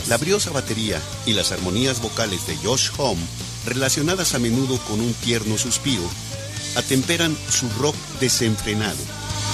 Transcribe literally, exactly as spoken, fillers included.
La briosa batería y las armonías vocales de Josh Homme, relacionadas a menudo con un tierno suspiro, atemperan su rock desenfrenado.